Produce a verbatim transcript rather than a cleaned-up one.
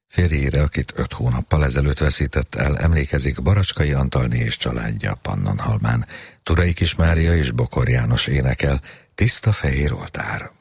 Férjére, akit öt hónappal ezelőtt veszített el, emlékezik Baracskai Antalné és családja Pannonhalmán. Turai Kis Mária és Bokor János énekel Tiszta fehér oltár.